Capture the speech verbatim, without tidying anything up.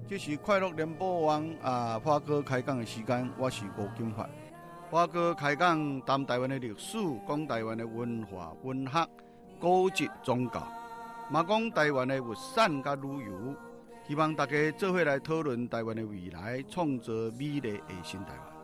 这是快乐联播网啊，花哥开讲的时间，我是吴金发。花哥开讲谈台湾的历史，讲台湾的文化、文学、古籍、宗教，嘛讲台湾的物产甲旅游。希望大家做伙来讨论台湾的未来，创造美丽的新台湾。